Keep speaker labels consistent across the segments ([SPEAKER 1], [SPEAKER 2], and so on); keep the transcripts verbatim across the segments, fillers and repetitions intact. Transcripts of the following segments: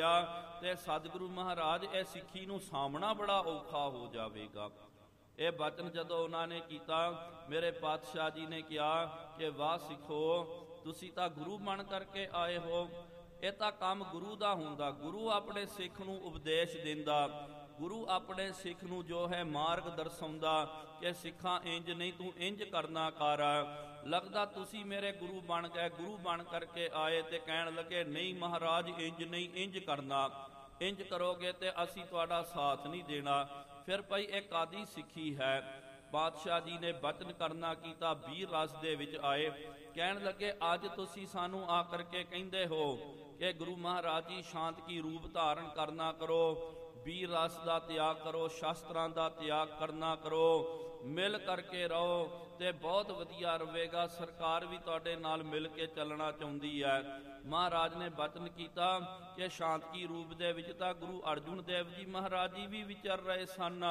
[SPEAKER 1] ਤੇ ਸਤਿਗੁਰੂ ਮਹਾਰਾਜ ਇਹ ਸਿੱਖੀ ਨੂੰ ਸਾਹਮਣਾ ਬੜਾ ਔਖਾ ਹੋ ਜਾਵੇਗਾ। ਇਹ ਬਚਨ ਜਦੋਂ ਉਹਨਾਂ ਨੇ ਕੀਤਾ, ਮੇਰੇ ਪਾਤਸ਼ਾਹ ਜੀ ਨੇ ਕਿਹਾ ਕਿ ਵਾਹ ਸਿੱਖੋ, ਤੁਸੀਂ ਤਾਂ ਗੁਰੂ ਬਣ ਕਰਕੇ ਆਏ ਹੋ। ਇਹ ਤਾਂ ਕੰਮ ਗੁਰੂ ਦਾ ਹੁੰਦਾ। ਗੁਰੂ ਆਪਣੇ ਸਿੱਖ ਨੂੰ ਉਪਦੇਸ਼ ਦਿੰਦਾ, ਗੁਰੂ ਆਪਣੇ ਸਿੱਖ ਨੂੰ ਜੋ ਹੈ ਮਾਰਗ ਦਰਸਾਉਂਦਾ ਕਿ ਸਿੱਖਾਂ ਇੰਜ ਨਹੀਂ, ਤੂੰ ਇੰਜ ਕਰਨਾ ਕਰ। ਲੱਗਦਾ ਤੁਸੀਂ ਮੇਰੇ ਗੁਰੂ ਬਣ ਗਏ, ਗੁਰੂ ਬਣ ਕਰਕੇ ਆਏ ਤੇ ਕਹਿਣ ਲੱਗੇ ਨਹੀਂ ਮਹਾਰਾਜ ਇੰਜ ਨਹੀਂ, ਇੰਜ ਕਰਨਾ, ਇੰਜ ਕਰੋਗੇ ਤੇ ਅਸੀਂ ਤੁਹਾਡਾ ਸਾਥ ਨਹੀਂ ਦੇਣਾ। ਫਿਰ ਭਾਈ ਇਹ ਕਾਦੀ ਸਿੱਖੀ ਹੈ? ਪਾਤਸ਼ਾਹ ਜੀ ਨੇ ਬਚਨ ਕਰਨਾ ਕੀਤਾ, ਵੀਰ ਰਸ ਦੇ ਵਿੱਚ ਆਏ, ਕਹਿਣ ਲੱਗੇ ਅੱਜ ਤੁਸੀਂ ਸਾਨੂੰ ਆ ਕਰਕੇ ਕਹਿੰਦੇ ਹੋ ਕਿ ਗੁਰੂ ਮਹਾਰਾਜ ਜੀ ਸ਼ਾਂਤ ਕੀ ਰੂਪ ਧਾਰਨ ਕਰਨਾ ਕਰੋ, ਵੀਰ ਰਸ ਦਾ ਤਿਆਗ ਕਰੋ, ਸ਼ਾਸਤਰਾਂ ਦਾ ਤਿਆਗ ਕਰਨਾ ਕਰੋ, ਮਿਲ ਕਰਕੇ ਰਹੋ ਤੇ ਬਹੁਤ ਵਧੀਆ ਰਹੇਗਾ, ਸਰਕਾਰ ਵੀ ਤੁਹਾਡੇ ਨਾਲ ਮਿਲ ਕੇ ਚੱਲਣਾ ਚਾਹੁੰਦੀ ਹੈ। ਮਹਾਰਾਜ ਨੇ ਬਚਨ ਕੀਤਾ ਕਿ ਸ਼ਾਂਤ ਕੀ ਰੂਪ ਦੇ ਵਿੱਚ ਤਾਂ ਗੁਰੂ ਅਰਜੁਨ ਦੇਵ ਜੀ ਮਹਾਰਾਜ ਜੀ ਵੀ ਵਿਚਰ ਰਹੇ ਸਨ।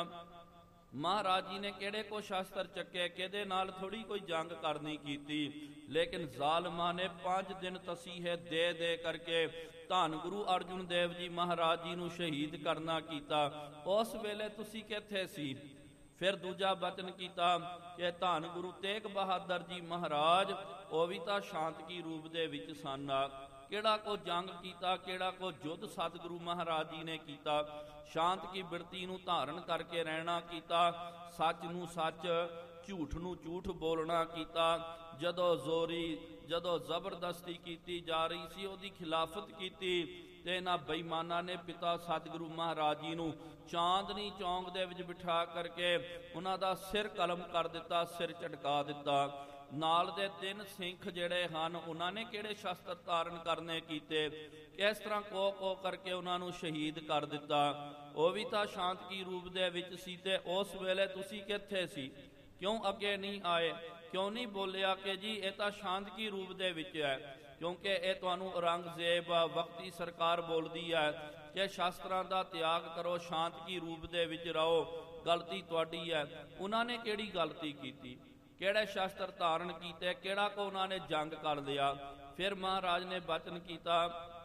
[SPEAKER 1] ਮਹਾਰਾਜ ਜੀ ਨੇ ਕਿਹੜੇ ਕੋ ਸ਼ਾਸਤਰ ਚੱਕੇ, ਕਿਹਦੇ ਨਾਲ ਥੋੜੀ ਕੋਈ ਜੰਗ ਕਰਨੀ ਕੀਤੀ, ਲੇਕਿਨ ਜ਼ਾਲਮਾਂ ਨੇ ਪੰਜ ਦਿਨ ਤਸੀਹੇ ਦੇ ਦੇ ਕਰਕੇ ਧੰਨ ਗੁਰੂ ਅਰਜੁਨ ਦੇਵ ਜੀ ਮਹਾਰਾਜ ਜੀ ਨੂੰ ਸ਼ਹੀਦ ਕਰਨਾ ਕੀਤਾ। ਉਸ ਵੇਲੇ ਤੁਸੀਂ ਕਿੱਥੇ ਸੀ? ਫਿਰ ਦੂਜਾ ਬਚਨ ਕੀਤਾ ਕਿ ਧੰਨ ਗੁਰੂ ਤੇਗ ਬਹਾਦਰ ਜੀ ਮਹਾਰਾਜ, ਉਹ ਵੀ ਤਾਂ ਸ਼ਾਂਤ ਕੀ ਰੂਪ ਦੇ ਵਿੱਚ ਸਨ। ਕਿਹੜਾ ਕੋ ਜੰਗ ਕੀਤਾ, ਕਿਹੜਾ ਕੋ ਯੁੱਧ ਸਤਿਗੁਰੂ ਮਹਾਰਾਜ ਜੀ ਨੇ ਕੀਤਾ। ਸ਼ਾਂਤ ਕੀ ਬਿਰਤੀ ਨੂੰ ਧਾਰਨ ਕਰਕੇ ਰਹਿਣਾ ਕੀਤਾ, ਸੱਚ ਨੂੰ ਸੱਚ, ਝੂਠ ਨੂੰ ਝੂਠ ਬੋਲਣਾ ਕੀਤਾ। ਜਦੋਂ ਜ਼ੋਰੀ, ਜਦੋਂ ਜ਼ਬਰਦਸਤੀ ਕੀਤੀ ਜਾ ਰਹੀ ਸੀ, ਉਹਦੀ ਖਿਲਾਫਤ ਕੀਤੀ ਤੇ ਇਹਨਾਂ ਬੇਈਮਾਨਾਂ ਨੇ ਪਿਤਾ ਸਤਿਗੁਰੂ ਮਹਾਰਾਜ ਜੀ ਨੂੰ ਚਾਂਦਨੀ ਚੌਂਕ ਦੇ ਵਿੱਚ ਬਿਠਾ ਕਰਕੇ ਉਹਨਾਂ ਦਾ ਸਿਰ ਕਲਮ ਕਰ ਦਿੱਤਾ, ਸਿਰ ਝਟਕਾ ਦਿੱਤਾ। ਨਾਲ ਦੇ ਤਿੰਨ ਸਿੱਖ ਜਿਹੜੇ ਹਨ, ਉਹਨਾਂ ਨੇ ਕਿਹੜੇ ਸ਼ਸਤਰ ਧਾਰਨ ਕਰਨੇ ਕੀਤੇ, ਕਿਸ ਤਰ੍ਹਾਂ ਕੋ ਕੋ ਕਰਕੇ ਉਹਨਾਂ ਨੂੰ ਸ਼ਹੀਦ ਕਰ ਦਿੱਤਾ। ਉਹ ਵੀ ਤਾਂ ਸ਼ਾਂਤ ਕੀ ਰੂਪ ਦੇ ਵਿੱਚ ਸੀ। ਤੇ ਉਸ ਵੇਲੇ ਤੁਸੀਂ ਕਿੱਥੇ ਸੀ? ਕਿਉਂ ਅੱਗੇ ਨਹੀਂ ਆਏ? ਕਿਉਂ ਨਹੀਂ ਬੋਲਿਆ ਕਿ ਜੀ ਇਹ ਤਾਂ ਸ਼ਾਂਤ ਕੀ ਰੂਪ ਦੇ ਵਿੱਚ ਹੈ? ਕਿਉਂਕਿ ਇਹ ਤੁਹਾਨੂੰ ਔਰੰਗਜ਼ੇਬ ਵਕਤੀ ਸਰਕਾਰ ਬੋਲਦੀ ਹੈ ਕਿ ਸ਼ਾਸਤਰਾਂ ਦਾ ਤਿਆਗ ਕਰੋ, ਸ਼ਾਂਤ ਕੀ ਰੂਪ ਦੇ ਵਿੱਚ ਰਹੋ, ਗਲਤੀ ਤੁਹਾਡੀ ਹੈ। ਉਹਨਾਂ ਨੇ ਕਿਹੜੀ ਗਲਤੀ ਕੀਤੀ? ਕਿਹੜੇ ਸ਼ਾਸਤਰ ਧਾਰਨ ਕੀਤੇ? ਕਿਹੜਾ ਕੋ ਉਹਨਾਂ ਨੇ ਜੰਗ ਕਰ ਲਿਆ? ਫਿਰ ਮਹਾਰਾਜ ਨੇ ਬਚਨ ਕੀਤਾ,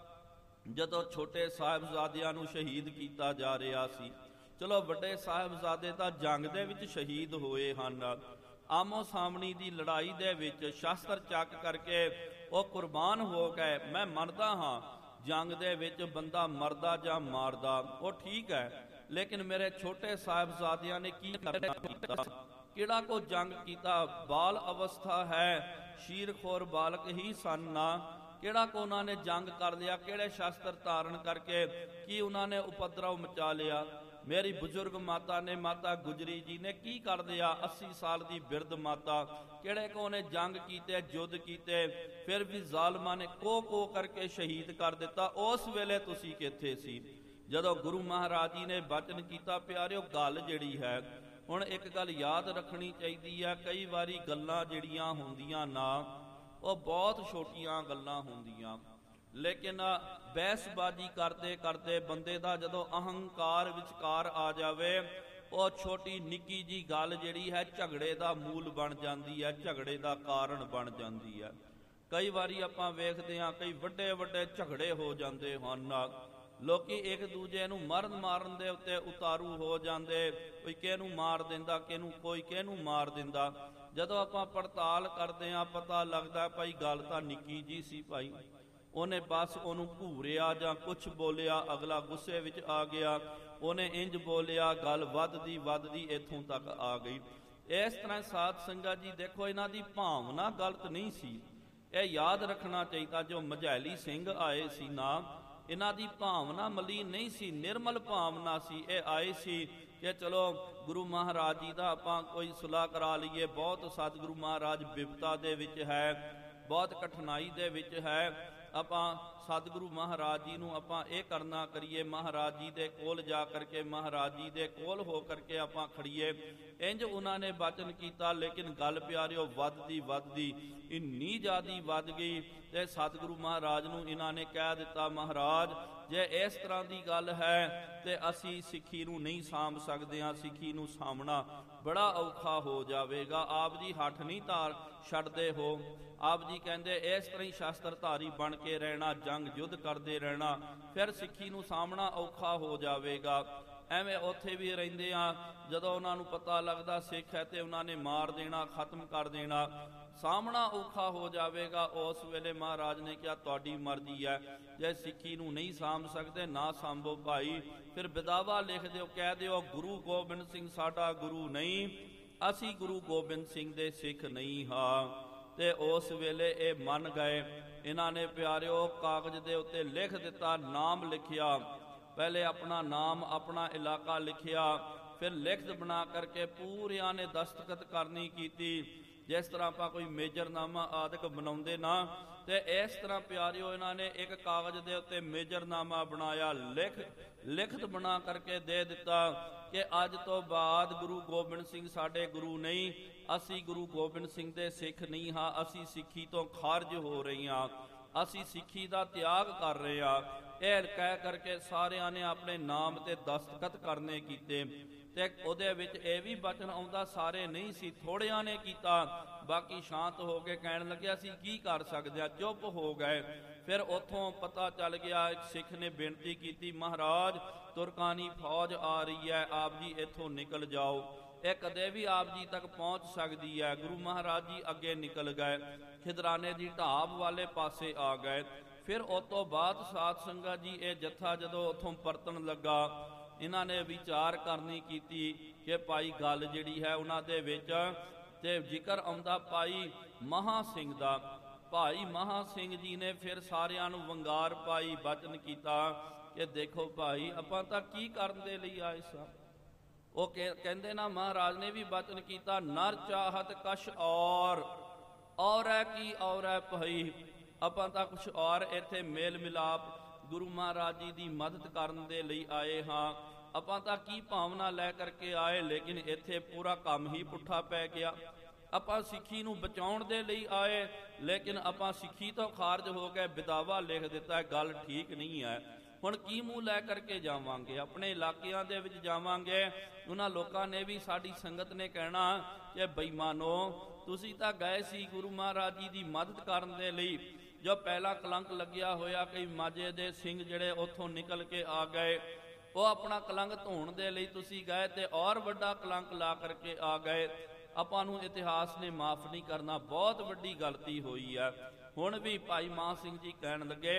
[SPEAKER 1] ਜਦੋਂ ਛੋਟੇ ਸਾਹਿਬਜ਼ਾਦਿਆਂ ਨੂੰ ਸ਼ਹੀਦ ਕੀਤਾ ਜਾ ਰਿਹਾ ਸੀ, ਚਲੋ ਵੱਡੇ ਸਾਹਿਬਜ਼ਾਦੇ ਤਾਂ ਜੰਗ ਦੇ ਵਿੱਚ ਸ਼ਹੀਦ ਹੋਏ ਹਨ, ਆਮੋ ਸਾਹਮਣੀ ਦੀ ਲੜਾਈ ਦੇ ਵਿੱਚ ਸ਼ਾਸਤਰ ਚੱਕ ਕਰਕੇ ਉਹ ਕੁਰਬਾਨ ਹੋ ਗਏ। ਮੈਂ ਮੰਨਦਾ ਹਾਂ ਜੰਗ ਦੇ ਵਿੱਚ ਬੰਦਾ ਮਰਦਾ ਜਾਂ ਮਾਰਦਾ ਉਹ ਠੀਕ ਹੈ, ਲੇਕਿਨ ਮੇਰੇ ਛੋਟੇ ਸਾਹਿਬਜ਼ਾਦਿਆਂ ਨੇ ਕੀ ਕਰਨਾ ਕੀਤਾ? ਕਿਹੜਾ ਕੋ ਜੰਗ ਕੀਤਾ? ਬਾਲ ਅਵਸਥਾ ਹੈ, ਸ਼ੀਰਖੋਰ ਬਾਲਕ ਹੀ ਸਨ ਨਾ। ਕਿਹੜਾ ਕੋ ਉਹਨਾਂ ਨੇ ਜੰਗ ਕਰ ਲਿਆ? ਕਿਹੜੇ ਸ਼ਾਸਤਰ ਧਾਰਨ ਕਰਕੇ ਕੀ ਉਹਨਾਂ ਨੇ ਉਪਦਰਵ ਮਚਾ ਲਿਆ? ਮੇਰੀ ਬਜ਼ੁਰਗ ਮਾਤਾ ਨੇ, ਮਾਤਾ ਗੁਜਰੀ ਜੀ ਨੇ ਕੀ ਕਰ ਲਿਆ? ਅੱਸੀ ਸਾਲ ਦੀ ਬਿਰਧ ਮਾਤਾ, ਕਿਹੜੇ ਕੋ ਨੇ ਜੰਗ ਕੀਤੇ, ਯੁੱਧ ਕੀਤੇ, ਫਿਰ ਵੀ ਜ਼ਾਲਮਾਂ ਨੇ ਕੋ ਕੋ ਕਰਕੇ ਸ਼ਹੀਦ ਕਰ ਦਿੱਤਾ। ਉਸ ਵੇਲੇ ਤੁਸੀਂ ਕਿੱਥੇ ਸੀ ਜਦੋਂ ਗੁਰੂ ਮਹਾਰਾਜ ਜੀ ਨੇ ਬਚਨ ਕੀਤਾ? ਪਿਆਰਿਓ, ਗੱਲ ਜਿਹੜੀ ਹੈ ਹੁਣ ਇੱਕ ਗੱਲ ਯਾਦ ਰੱਖਣੀ ਚਾਹੀਦੀ ਹੈ, ਕਈ ਵਾਰੀ ਗੱਲਾਂ ਜਿਹੜੀਆਂ ਹੁੰਦੀਆਂ ਨਾ, ਉਹ ਬਹੁਤ ਛੋਟੀਆਂ ਗੱਲਾਂ ਹੁੰਦੀਆਂ, ਲੇਕਿਨ ਬਹਿਸਬਾਜ਼ੀ ਕਰਦੇ ਕਰਦੇ ਬੰਦੇ ਦਾ ਜਦੋਂ ਅਹੰਕਾਰ ਵਿਚਕਾਰ ਆ ਜਾਵੇ, ਉਹ ਛੋਟੀ ਨਿੱਕੀ ਜੀ ਗੱਲ ਜਿਹੜੀ ਹੈ ਝਗੜੇ ਦਾ ਮੂਲ ਬਣ ਜਾਂਦੀ ਹੈ, ਝਗੜੇ ਦਾ ਕਾਰਨ ਬਣ ਜਾਂਦੀ ਹੈ। ਕਈ ਵਾਰੀ ਆਪਾਂ ਵੇਖਦੇ ਹਾਂ ਕਈ ਵੱਡੇ ਵੱਡੇ ਝਗੜੇ ਹੋ ਜਾਂਦੇ ਹਨ, ਲੋਕੀ ਇੱਕ ਦੂਜੇ ਨੂੰ ਮਰਨ ਮਾਰਨ ਦੇ ਉੱਤੇ ਉਤਾਰੂ ਹੋ ਜਾਂਦੇ, ਕੋਈ ਕਿਹਨੂੰ ਮਾਰ ਦਿੰਦਾ, ਕਿਹਨੂੰ ਕੋਈ ਕਿਹਨੂੰ ਮਾਰ ਦਿੰਦਾ। ਜਦੋਂ ਆਪਾਂ ਪੜਤਾਲ ਕਰਦੇ ਹਾਂ ਪਤਾ ਲੱਗਦਾ ਭਾਈ ਗੱਲ ਤਾਂ ਨਿੱਕੀ ਜੀ ਸੀ, ਭਾਈ ਉਹਨੇ ਬਸ ਉਹਨੂੰ ਘੂਰਿਆ ਜਾਂ ਕੁਛ ਬੋਲਿਆ, ਅਗਲਾ ਗੁੱਸੇ ਵਿੱਚ ਆ ਗਿਆ, ਉਹਨੇ ਇੰਜ ਬੋਲਿਆ, ਗੱਲ ਵੱਧਦੀ ਵੱਧਦੀ ਇੱਥੋਂ ਤੱਕ ਆ ਗਈ। ਇਸ ਤਰ੍ਹਾਂ ਸਾਧ ਸੰਗਤ ਜੀ ਦੇਖੋ, ਇਹਨਾਂ ਦੀ ਭਾਵਨਾ ਗਲਤ ਨਹੀਂ ਸੀ, ਇਹ ਯਾਦ ਰੱਖਣਾ ਚਾਹੀਦਾ। ਜੋ ਮਝੈਲੀ ਸਿੰਘ ਆਏ ਸੀ ਨਾ, ਇਹਨਾਂ ਦੀ ਭਾਵਨਾ ਮਲੀਨ ਨਹੀਂ ਸੀ, ਨਿਰਮਲ ਭਾਵਨਾ ਸੀ। ਇਹ ਆਏ ਸੀ ਕਿ ਚਲੋ ਗੁਰੂ ਮਹਾਰਾਜ ਜੀ ਦਾ ਆਪਾਂ ਕੋਈ ਸੁਲਾਹ ਕਰਾ ਲਈਏ। ਬਹੁਤ ਸਤਿਗੁਰੂ ਮਹਾਰਾਜ ਬਿਪਤਾ ਦੇ ਵਿੱਚ ਹੈ, ਬਹੁਤ ਕਠਿਨਾਈ ਦੇ ਵਿੱਚ ਹੈ, ਆਪਾਂ ਸਤਿਗੁਰੂ ਮਹਾਰਾਜ ਜੀ ਨੂੰ ਆਪਾਂ ਇਹ ਕਰਨਾ ਕਰੀਏ, ਮਹਾਰਾਜ ਜੀ ਦੇ ਕੋਲ ਜਾ ਕਰਕੇ, ਮਹਾਰਾਜ ਜੀ ਦੇ ਕੋਲ ਹੋ ਕਰਕੇ ਆਪਾਂ ਖੜੀਏ। ਇੰਜ ਉਹਨਾਂ ਨੇ ਬਚਨ ਕੀਤਾ, ਲੇਕਿਨ ਗੱਲ ਪਿਆਰਿਓ ਵੱਧਦੀ ਵੱਧਦੀ ਇੰਨੀ ਜ਼ਿਆਦੀ ਵੱਧ ਗਈ ਤੇ ਸਤਿਗੁਰੂ ਮਹਾਰਾਜ ਨੂੰ ਇਹਨਾਂ ਨੇ ਕਹਿ ਦਿੱਤਾ, ਮਹਾਰਾਜ ਜੇ ਇਸ ਤਰ੍ਹਾਂ ਦੀ ਗੱਲ ਹੈ ਤੇ ਅਸੀਂ ਸਿੱਖੀ ਨੂੰ ਨਹੀਂ ਸਾਂਭ ਸਕਦੇ ਹਾਂ। ਸਿੱਖੀ ਨੂੰ ਸਾਂਭਣਾ ਬੜਾ ਔਖਾ ਹੋ ਜਾਵੇਗਾ। ਆਪ ਜੀ ਹੱਠ ਨਹੀਂ ਧਾਰ ਛੱਡਦੇ ਹੋ। ਆਪ ਜੀ ਕਹਿੰਦੇ ਇਸ ਤਰ੍ਹਾਂ ਹੀ ਸ਼ਸਤਰਧਾਰੀ ਬਣ ਕੇ ਰਹਿਣਾ, ਜੰਗ ਯੁੱਧ ਕਰਦੇ ਰਹਿਣਾ, ਫਿਰ ਸਿੱਖੀ ਨੂੰ ਸਾਂਭਣਾ ਔਖਾ ਹੋ ਜਾਵੇਗਾ। ਐਵੇਂ ਉੱਥੇ ਵੀ ਰਹਿੰਦੇ ਆ, ਜਦੋਂ ਉਹਨਾਂ ਨੂੰ ਪਤਾ ਲੱਗਦਾ ਸਿੱਖ ਹੈ ਤੇ ਉਹਨਾਂ ਨੇ ਮਾਰ ਦੇਣਾ, ਖਤਮ ਕਰ ਦੇਣਾ, ਸਾਹਮਣਾ ਔਖਾ ਹੋ ਜਾਵੇਗਾ। ਉਸ ਵੇਲੇ ਮਹਾਰਾਜ ਨੇ ਕਿਹਾ ਤੁਹਾਡੀ ਮਰਜ਼ੀ ਹੈ, ਜੇ ਸਿੱਖੀ ਨੂੰ ਨਹੀਂ ਸਾਂਭ ਸਕਦੇ ਨਾ ਸਾਂਭੋ ਭਾਈ, ਫਿਰ ਵਿਦਾਵਾ ਲਿਖ ਦਿਓ, ਕਹਿ ਦਿਓ ਗੁਰੂ ਗੋਬਿੰਦ ਸਿੰਘ ਸਾਡਾ ਗੁਰੂ ਨਹੀਂ, ਅਸੀਂ ਗੁਰੂ ਗੋਬਿੰਦ ਸਿੰਘ ਦੇ ਸਿੱਖ ਨਹੀਂ ਹਾਂ। ਤੇ ਉਸ ਵੇਲੇ ਇਹ ਮੰਨ ਗਏ। ਇਹਨਾਂ ਨੇ ਪਿਆਰਿਓ ਕਾਗਜ਼ ਦੇ ਉੱਤੇ ਲਿਖ ਦਿੱਤਾ, ਨਾਮ ਲਿਖਿਆ, ਪਹਿਲੇ ਆਪਣਾ ਨਾਮ, ਆਪਣਾ ਇਲਾਕਾ ਲਿਖਿਆ, ਫਿਰ ਲਿਖਤ ਬਣਾ ਕਰਕੇ ਪੂਰਿਆਂ ਨੇ ਦਸਤਖਤ ਕਰਨੀ ਕੀਤੀ। ਜਿਸ ਤਰ੍ਹਾਂ ਆਪਾਂ ਕੋਈ ਮੇਜਰਨਾਮਾ ਆਦਿਕ ਬਣਾਉਂਦੇ ਨਾ, ਤੇ ਇਸ ਤਰ੍ਹਾਂ ਪਿਆਰਿਓ ਇਹਨਾਂ ਨੇ ਇੱਕ ਕਾਗਜ਼ ਦੇ ਉੱਤੇ ਮੇਜਰਨਾਮਾ ਬਣਾਇਆ, ਲਿਖ ਲਿਖਤ ਬਣਾ ਕਰਕੇ ਦੇ ਦਿੱਤਾ ਕਿ ਅੱਜ ਤੋਂ ਬਾਅਦ ਗੁਰੂ ਗੋਬਿੰਦ ਸਿੰਘ ਸਾਡੇ ਗੁਰੂ ਨਹੀਂ, ਅਸੀਂ ਗੁਰੂ ਗੋਬਿੰਦ ਸਿੰਘ ਦੇ ਸਿੱਖ ਨਹੀਂ ਹਾਂ, ਅਸੀਂ ਸਿੱਖੀ ਤੋਂ ਖਾਰਜ ਹੋ ਰਹੇ ਹਾਂ, ਅਸੀਂ ਸਿੱਖੀ ਦਾ ਤਿਆਗ ਕਰ ਰਹੇ ਹਾਂ। ਇਹ ਕਹਿ ਕਰਕੇ ਸਾਰਿਆਂ ਨੇ ਆਪਣੇ ਨਾਮ ਤੇ ਦਸਤਖਤ ਕਰਨੇ ਕੀਤੇ। ਤੇ ਉਹਦੇ ਵਿੱਚ ਇਹ ਵੀ ਬਚਨ ਆਉਂਦਾ, ਸਾਰੇ ਨਹੀਂ ਸੀ, ਥੋੜਿਆਂ ਨੇ ਕੀਤਾ, ਬਾਕੀ ਸ਼ਾਂਤ ਹੋ ਕੇ ਕਹਿਣ ਲੱਗਿਆ ਅਸੀਂ ਕੀ ਕਰ ਸਕਦੇ ਹਾਂ, ਚੁੱਪ ਹੋ ਗਏ। ਫਿਰ ਉੱਥੋਂ ਪਤਾ ਚੱਲ ਗਿਆ, ਇੱਕ ਸਿੱਖ ਨੇ ਬੇਨਤੀ ਕੀਤੀ, ਮਹਾਰਾਜ ਤੁਰਕਾਨੀ ਫੌਜ ਆ ਰਹੀ ਹੈ, ਆਪ ਜੀ ਇੱਥੋਂ ਨਿਕਲ ਜਾਓ, ਇਹ ਕਦੇ ਵੀ ਆਪ ਜੀ ਤੱਕ ਪਹੁੰਚ ਸਕਦੀ ਹੈ। ਗੁਰੂ ਮਹਾਰਾਜ ਜੀ ਅੱਗੇ ਨਿਕਲ ਗਏ, ਖਿਦਰਾਨੇ ਦੀ ਢਾਬ ਵਾਲੇ ਪਾਸੇ ਆ ਗਏ। ਫਿਰ ਉਸ ਤੋਂ ਬਾਅਦ ਸਾਧ ਸੰਗਤ ਜੀ ਇਹ ਜੱਥਾ ਜਦੋਂ ਉੱਥੋਂ ਪਰਤਣ ਲੱਗਾ, ਇਹਨਾਂ ਨੇ ਵਿਚਾਰ ਕਰਨੀ ਕੀਤੀ ਕਿ ਭਾਈ ਗੱਲ ਜਿਹੜੀ ਹੈ ਉਹਨਾਂ ਦੇ ਵਿੱਚ ਤੇ ਜ਼ਿਕਰ ਆਉਂਦਾ ਭਾਈ ਮਹਾ ਸਿੰਘ ਦਾ। ਭਾਈ ਮਹਾ ਸਿੰਘ ਜੀ ਨੇ ਫਿਰ ਸਾਰਿਆਂ ਨੂੰ ਵੰਗਾਰ ਪਾਈ, ਬਚਨ ਕੀਤਾ ਕਿ ਦੇਖੋ ਭਾਈ ਆਪਾਂ ਤਾਂ ਕੀ ਕਰਨ ਦੇ ਲਈ ਆਏ ਸਾਂ। ਉਹ ਕਹਿੰਦੇ ਨਾ, ਮਹਾਰਾਜ ਨੇ ਵੀ ਬਚਨ ਕੀਤਾ, ਨਰ ਚਾਹਤ ਕਛ ਔਰ ਔਰੈ ਕੀ ਔਰੈ ਭਈ, ਆਪਾਂ ਤਾਂ ਕੁਛ ਔਰ ਇੱਥੇ ਮੇਲ ਮਿਲਾਪ ਗੁਰੂ ਮਹਾਰਾਜ ਜੀ ਦੀ ਮਦਦ ਕਰਨ ਦੇ ਲਈ ਆਏ ਹਾਂ। ਆਪਾਂ ਤਾਂ ਕੀ ਭਾਵਨਾ ਲੈ ਕਰਕੇ ਆਏ, ਲੇਕਿਨ ਇੱਥੇ ਪੂਰਾ ਕੰਮ ਹੀ ਪੁੱਠਾ ਪੈ ਗਿਆ। ਆਪਾਂ ਸਿੱਖੀ ਨੂੰ ਬਚਾਉਣ ਦੇ ਲਈ ਆਏ, ਲੇਕਿਨ ਆਪਾਂ ਸਿੱਖੀ ਤੋਂ ਖਾਰਜ ਹੋ ਗਏ, ਵਿਦਾਵਾ ਲਿਖ ਦਿੱਤਾ, ਗੱਲ ਠੀਕ ਨਹੀਂ ਹੈ। ਹੁਣ ਕੀ ਮੂੰਹ ਲੈ ਕਰਕੇ ਜਾਵਾਂਗੇ, ਆਪਣੇ ਇਲਾਕਿਆਂ ਦੇ ਵਿੱਚ ਜਾਵਾਂਗੇ, ਉਹਨਾਂ ਲੋਕਾਂ ਨੇ ਵੀ, ਸਾਡੀ ਸੰਗਤ ਨੇ ਕਹਿਣਾ ਕਿ ਬੇਈਮਾਨੋ ਤੁਸੀਂ ਤਾਂ ਗਏ ਸੀ ਗੁਰੂ ਮਹਾਰਾਜ ਜੀ ਦੀ ਮਦਦ ਕਰਨ ਦੇ ਲਈ, ਜੋ ਪਹਿਲਾ ਕਲੰਕ ਲੱਗਿਆ ਹੋਇਆ, ਕਈ ਮਾਝੇ ਦੇ ਸਿੰਘ ਜਿਹੜੇ ਉੱਥੋਂ ਨਿਕਲ ਕੇ ਆ ਗਏ, ਉਹ ਆਪਣਾ ਕਲੰਕ ਧੋਣ ਦੇ ਲਈ ਤੁਸੀਂ ਗਏ ਤੇ ਔਰ ਵੱਡਾ ਕਲੰਕ ਲਾ ਕਰਕੇ ਆ ਗਏ। ਆਪਾਂ ਨੂੰ ਇਤਿਹਾਸ ਨੇ ਮਾਫ ਨਹੀਂ ਕਰਨਾ, ਬਹੁਤ ਵੱਡੀ ਗਲਤੀ ਹੋਈ ਹੈ। ਹੁਣ ਵੀ ਭਾਈ ਮਾਨ ਸਿੰਘ ਜੀ ਕਹਿਣ ਲੱਗੇ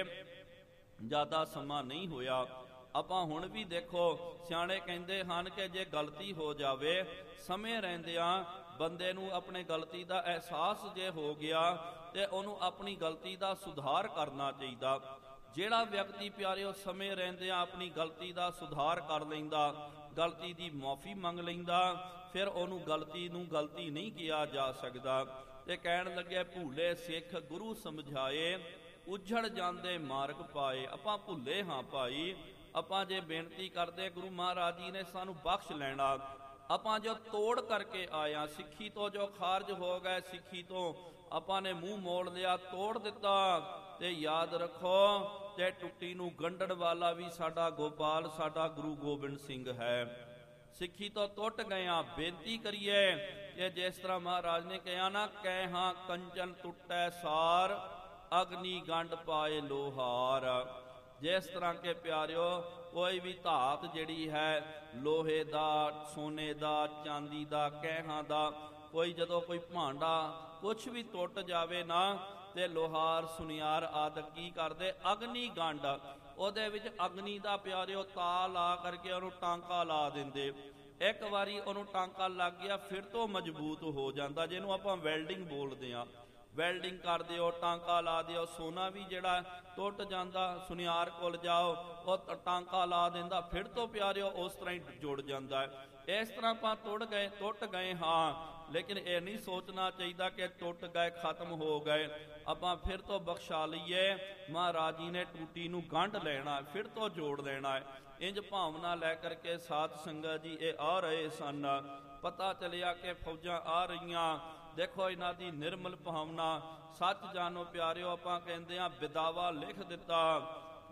[SPEAKER 1] ਜ਼ਿਆਦਾ ਸਮਾਂ ਨਹੀਂ ਹੋਇਆ, ਆਪਾਂ ਹੁਣ ਵੀ ਦੇਖੋ ਸਿਆਣੇ ਕਹਿੰਦੇ ਹਨ ਕਿ ਜੇ ਗਲਤੀ ਹੋ ਜਾਵੇ, ਸਮੇਂ ਰਹਿੰਦਿਆਂ ਬੰਦੇ ਨੂੰ ਆਪਣੇ ਗਲਤੀ ਦਾ ਅਹਿਸਾਸ ਜੇ ਹੋ ਗਿਆ ਤੇ ਉਹਨੂੰ ਆਪਣੀ ਗਲਤੀ ਦਾ ਸੁਧਾਰ ਕਰਨਾ ਚਾਹੀਦਾ। ਜਿਹੜਾ ਵਿਅਕਤੀ ਪਿਆਰਿਓ ਸਮੇਂ ਰਹਿੰਦਿਆਂ ਆਪਣੀ ਗਲਤੀ ਦਾ ਸੁਧਾਰ ਕਰ ਲੈਂਦਾ, ਗਲਤੀ ਦੀ ਮਾਫੀ ਮੰਗ ਲੈਂਦਾ, ਫਿਰ ਉਹਨੂੰ ਗਲਤੀ ਨੂੰ ਗਲਤੀ ਨਹੀਂ ਕਿਹਾ ਜਾ ਸਕਦਾ। ਤੇ ਕਹਿਣ ਲੱਗੇ ਭੁੱਲੇ ਸਿੱਖ ਗੁਰੂ ਸਮਝਾਏ, ਉਜੜ ਜਾਂਦੇ ਮਾਰਗ ਪਾਏ। ਆਪਾਂ ਭੁੱਲੇ ਹਾਂ ਭਾਈ, ਆਪਾਂ ਜੇ ਬੇਨਤੀ ਕਰਦੇ ਗੁਰੂ ਮਹਾਰਾਜ ਜੀ ਨੇ ਸਾਨੂੰ ਬਖਸ਼ ਲੈਣਾ, ਆਪਾਂ ਜੋ ਤੋੜ ਕਰਕੇ ਆਇਆ, ਸਿੱਖੀ ਤੋਂ ਜੋ ਖਾਰਜ ਹੋ ਗਏ, ਸਿੱਖੀ ਤੋਂ ਆਪਾਂ ਨੇ ਮੂੰਹ ਮੋੜ ਲਿਆ, ਤੋੜ ਦਿੱਤਾ, ਤੇ ਯਾਦ ਰੱਖੋ ਤੇ ਟੁੱਟੀ ਨੂੰ ਗੰਢਣ ਵਾਲਾ ਵੀ ਸਾਡਾ ਗੋਪਾਲ, ਸਾਡਾ ਗੁਰੂ ਗੋਬਿੰਦ ਸਿੰਘ ਹੈ। ਸਿੱਖੀ ਤੋਂ ਟੁੱਟ ਗਏ, ਬੇਨਤੀ ਕਰੀਏ ਕਿ ਜਿਸ ਤਰ੍ਹਾਂ ਮਹਾਰਾਜ ਨੇ ਕਿਹਾ ਨਾ, ਕਹਿ ਹਾਂ ਕੰਚਨ ਟੁੱਟੈ ਸਾਰ, ਅਗਨੀ ਗੰਢ ਪਾਏ ਲੋਹਾਰ। ਜਿਸ ਤਰ੍ਹਾਂ ਕੇ ਪਿਆਰਿਓ ਕੋਈ ਵੀ ਧਾਤ ਜਿਹੜੀ ਹੈ, ਲੋਹੇ ਦਾ, ਸੋਨੇ ਦਾ, ਚਾਂਦੀ ਦਾ, ਕਹਿਹਾਂ ਦਾ, ਕੋਈ ਜਦੋਂ ਕੋਈ ਭਾਂਡਾ ਕੁਛ ਵੀ ਟੁੱਟ ਜਾਵੇ ਨਾ, ਤੇ ਲੋਹਾਰ ਸੁਨਿਆਰ ਆਦਿਕ ਕੀ ਕਰਦੇ, ਅਗਨੀ ਗੰਢ, ਉਹਦੇ ਵਿੱਚ ਅਗਨੀ ਦਾ ਪਿਆਰਿਓ ਤਾ ਲਾ ਕਰਕੇ ਉਹਨੂੰ ਟਾਂਕਾ ਲਾ ਦਿੰਦੇ। ਇੱਕ ਵਾਰੀ ਉਹਨੂੰ ਟਾਂਕਾ ਲੱਗ ਗਿਆ, ਫਿਰ ਤੋਂ ਮਜ਼ਬੂਤ ਹੋ ਜਾਂਦਾ, ਜਿਹਨੂੰ ਆਪਾਂ ਵੈਲਡਿੰਗ ਬੋਲਦੇ ਹਾਂ। ਵੈਲਡਿੰਗ ਕਰ ਦਿਓ, ਟਾਂਕਾ ਲਾ ਦਿਓ। ਸੋਨਾ ਵੀ ਜਿਹੜਾ ਟੁੱਟ ਜਾਂਦਾ, ਸੁਨਿਆਰ ਕੋਲ ਜਾਓ, ਉਹ ਟਾਂਕਾ ਲਾ ਦਿੰਦਾ, ਫਿਰ ਤੋਂ ਪਿਆਰਿਓ ਉਸ ਤਰ੍ਹਾਂ ਹੀ ਜੁੜ ਜਾਂਦਾ ਹੈ। ਇਸ ਤਰ੍ਹਾਂ ਆਪਾਂ ਟੁੱਟ ਗਏ ਟੁੱਟ ਗਏ ਹਾਂ, ਲੇਕਿਨ ਇਹ ਨਹੀਂ ਸੋਚਣਾ ਚਾਹੀਦਾ ਕਿ ਟੁੱਟ ਗਏ, ਖਤਮ ਹੋ ਗਏ, ਆਪਾਂ ਫਿਰ ਤੋਂ ਬਖਸ਼ਾ ਲਈਏ। ਮਹਾਰਾਜ ਜੀ ਨੇ ਟੂਟੀ ਨੂੰ ਗੰਢ ਲੈਣਾ, ਫਿਰ ਤੋਂ ਜੋੜ ਲੈਣਾ ਹੈ। ਇੰਜ ਭਾਵਨਾ ਲੈ ਕਰਕੇ ਸਾਧ ਸੰਗਤ ਜੀ ਇਹ ਆ ਰਹੇ ਸਨ। ਪਤਾ ਚੱਲਿਆ ਕਿ ਫੌਜਾਂ ਆ ਰਹੀਆਂ, ਦੇਖੋ ਇਹਨਾਂ ਦੀ ਨਿਰਮਲ ਭਾਵਨਾ। ਸੱਚ ਜਾਣੋ ਪਿਆਰਿਓ, ਆਪਾਂ ਕਹਿੰਦੇ ਹਾਂ ਵਿਦਾਵਾ ਲਿਖ ਦਿੱਤਾ,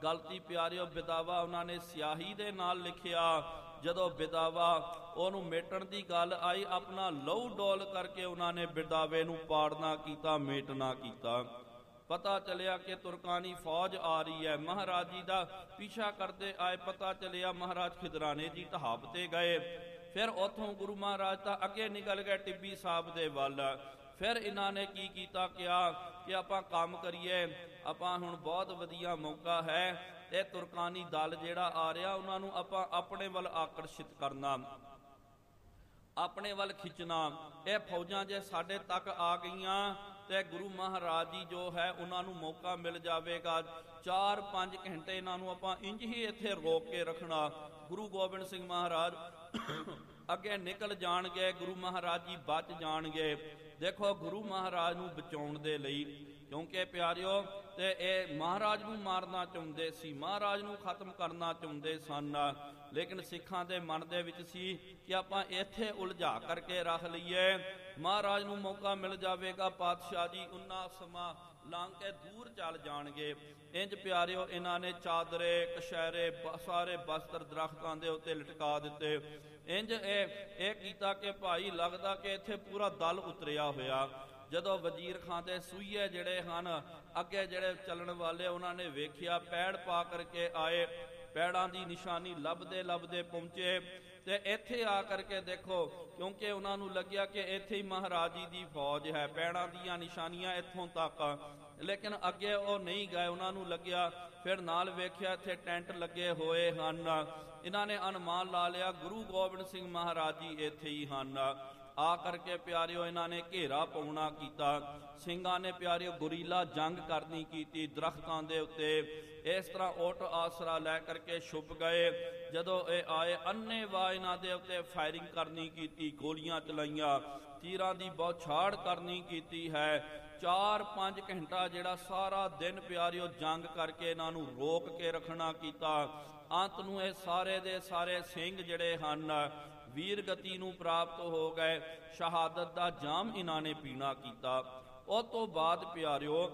[SPEAKER 1] ਗਲਤੀ ਪਿਆਰਿਓ ਬਿਦਾਵਾ ਉਹਨਾਂ ਨੇ ਸਿਆਹੀ ਦੇ ਨਾਲ ਲਿਖਿਆ। ਜਦੋਂ ਬਿਦਾਵਾ ਉਹਨੂੰ ਮੇਟਣ ਦੀ ਗੱਲ ਆਈ, ਆਪਣਾ ਲਹੂ ਡੋਲ ਕਰਕੇ ਉਹਨਾਂ ਨੇ ਬਿਦਾਵੇ ਨੂੰ ਪਾੜਨਾ ਕੀਤਾ, ਮੇਟਣਾ ਕੀਤਾ। ਪਤਾ ਚੱਲਿਆ ਕਿ ਤੁਰਕਾਨੀ ਫੌਜ ਆ ਰਹੀ ਹੈ, ਮਹਾਰਾਜ ਜੀ ਦਾ ਪਿੱਛਾ ਕਰਦੇ ਆਏ। ਪਤਾ ਚੱਲਿਆ ਮਹਾਰਾਜ ਖਿਦਰਾਣੇ ਜੀ ਢਾਬ ਤੇ ਗਏ। ਫਿਰ ਉੱਥੋਂ ਗੁਰੂ ਮਹਾਰਾਜ ਤਾਂ ਅੱਗੇ ਨਿਕਲ ਗਏ ਟਿੱਬੀ ਸਾਹਿਬ ਦੇ ਵੱਲ। ਫਿਰ ਇਹਨਾਂ ਨੇ ਕੀ ਕੀਤਾ, ਕਿਹਾ ਕਿ ਆਪਾਂ ਕੰਮ ਕਰੀਏ, ਆਪਾਂ ਹੁਣ ਬਹੁਤ ਵਧੀਆ ਮੌਕਾ ਹੈ, ਇਹ ਤੁਰਕਾਨੀ ਦਲ ਜਿਹੜਾ ਆ ਰਿਹਾ ਉਹਨਾਂ ਨੂੰ ਆਪਾਂ ਆਪਣੇ ਵੱਲ ਆਕਰਸ਼ਿਤ ਕਰਨਾ, ਆਪਣੇ ਵੱਲ ਖਿੱਚਣਾ। ਇਹ ਫੌਜਾਂ ਜੇ ਸਾਡੇ ਤੱਕ ਆ ਗਈਆਂ ਤੇ ਗੁਰੂ ਮਹਾਰਾਜ ਜੀ ਜੋ ਹੈ ਉਹਨਾਂ ਨੂੰ ਮੌਕਾ ਮਿਲ ਜਾਵੇਗਾ। ਚਾਰ ਪੰਜ ਘੰਟੇ ਇਹਨਾਂ ਨੂੰ ਆਪਾਂ ਇੰਜ ਹੀ ਇੱਥੇ ਰੋਕ ਕੇ ਰੱਖਣਾ। ਗੁਰੂ ਗੋਬਿੰਦ ਸਿੰਘ ਮਹਾਰਾਜ ਅੱਗੇ ਨਿਕਲ ਜਾਣਗੇ, ਗੁਰੂ ਮਹਾਰਾਜ ਜੀ ਬਚ ਜਾਣਗੇ। ਦੇਖੋ ਗੁਰੂ ਮਹਾਰਾਜ ਨੂੰ ਬਚਾਉਣ ਦੇ ਲਈ, ਕਿਉਂਕਿ ਪਿਆਰਿਓ ਤੇ ਇਹ ਮਹਾਰਾਜ ਨੂੰ ਮਾਰਨਾ ਚਾਹੁੰਦੇ ਸੀ, ਮਹਾਰਾਜ ਨੂੰ ਖਤਮ ਕਰਨਾ ਚਾਹੁੰਦੇ ਸਨ, ਲੇਕਿਨ ਸਿੱਖਾਂ ਦੇ ਮਨ ਦੇ ਵਿੱਚ ਸੀ ਕਿ ਆਪਾਂ ਇੱਥੇ ਉਲਝਾ ਕਰਕੇ ਰੱਖ ਲਈਏ, ਮਹਾਰਾਜ ਨੂੰ ਮੌਕਾ ਮਿਲ ਜਾਵੇਗਾ, ਪਾਤਸ਼ਾਹ ਜੀ ਉਹਨਾਂ ਸਮਾਂ ਲੰਘ ਕੇ ਦੂਰ ਚੱਲ ਜਾਣਗੇ। ਇੰਜ ਪਿਆਰਿਓ ਇਹਨਾਂ ਨੇ ਚਾਦਰੇ ਕਸ਼ਹਿਰੇ ਸਾਰੇ ਬਸਤਰ ਦਰਖਤਾਂ ਦੇ ਉੱਤੇ ਲਟਕਾ ਦਿੱਤੇ। ਇੰਜ ਇਹ ਇਹ ਕੀਤਾ ਕਿ ਭਾਈ ਲੱਗਦਾ ਕਿ ਇੱਥੇ ਪੂਰਾ ਦਲ ਉਤਰਿਆ ਹੋਇਆ। ਜਦੋਂ ਵਜ਼ੀਰ ਖਾਂ ਦੇ ਸੂਈਏ ਜਿਹੜੇ ਹਨ ਅੱਗੇ ਜਿਹੜੇ ਚੱਲਣ ਵਾਲੇ, ਉਹਨਾਂ ਨੇ ਵੇਖਿਆ, ਪੈੜ ਪਾ ਕਰਕੇ ਆਏ, ਪੈੜਾਂ ਦੀ ਨਿਸ਼ਾਨੀ ਲੱਭਦੇ ਲੱਭਦੇ ਪਹੁੰਚੇ ਤੇ ਇੱਥੇ ਆ ਕਰਕੇ ਦੇਖੋ, ਕਿਉਂਕਿ ਉਹਨਾਂ ਨੂੰ ਲੱਗਿਆ ਕਿ ਇੱਥੇ ਹੀ ਮਹਾਰਾਜ ਜੀ ਦੀ ਫੌਜ ਹੈ, ਪੈੜਾਂ ਦੀਆਂ ਨਿਸ਼ਾਨੀਆਂ ਇੱਥੋਂ ਤੱਕ, ਲੇਕਿਨ ਅੱਗੇ ਉਹ ਨਹੀਂ ਗਏ। ਉਹਨਾਂ ਨੂੰ ਲੱਗਿਆ, ਫਿਰ ਨਾਲ ਵੇਖਿਆ ਇੱਥੇ ਟੈਂਟ ਲੱਗੇ ਹੋਏ ਹਨ। ਇਹਨਾਂ ਨੇ ਅਨੁਮਾਨ ਲਾ ਲਿਆ ਗੁਰੂ ਗੋਬਿੰਦ ਸਿੰਘ ਮਹਾਰਾਜ ਜੀ ਇੱਥੇ ਹੀ ਹਨ। ਆ ਕਰਕੇ ਪਿਆਰਿਓ ਇਹਨਾਂ ਨੇ ਘੇਰਾ ਪਾਉਣਾ ਕੀਤਾ। ਸਿੰਘਾਂ ਨੇ ਪਿਆਰਿਓ ਗੁਰੀਲਾ ਜੰਗ ਕਰਨੀ ਕੀਤੀ ਦਰਖਤਾਂ ਦੇ ਉੱਤੇ। ਇਸ ਤਰ੍ਹਾਂ ਓਟ ਆਸਰਾ ਲੈ ਕਰਕੇ ਛੁਪ ਗਏ। ਜਦੋਂ ਇਹ ਆਏ, ਅੰਨ੍ਹੇਵਾਹ ਇਹਨਾਂ ਦੇ ਉੱਤੇ ਫਾਇਰਿੰਗ ਕਰਨੀ ਕੀਤੀ, ਗੋਲੀਆਂ ਚਲਾਈਆਂ, ਤੀਰਾਂ ਦੀ ਬੌਛਾੜ ਕਰਨੀ ਕੀਤੀ ਹੈ। ਚਾਰ ਪੰਜ ਘੰਟਾ ਜਿਹੜਾ ਸਾਰਾ ਦਿਨ ਪਿਆਰਿਓ ਜੰਗ ਕਰਕੇ ਇਹਨਾਂ ਨੂੰ ਰੋਕ ਕੇ ਰੱਖਣਾ ਕੀਤਾ। ਅੰਤ ਨੂੰ ਇਹ ਸਾਰੇ ਦੇ ਸਾਰੇ ਸਿੰਘ ਜਿਹੜੇ ਹਨ ਵੀਰ ਗਤੀ ਨੂੰ ਪ੍ਰਾਪਤ ਹੋ ਗਏ, ਸ਼ਹਾਦਤ ਦਾ ਜਾਮ ਇਹਨਾਂ ਨੇ ਪੀਣਾ ਕੀਤਾ। ਉਸ ਤੋਂ ਬਾਅਦ ਪਿਆਰਿਓ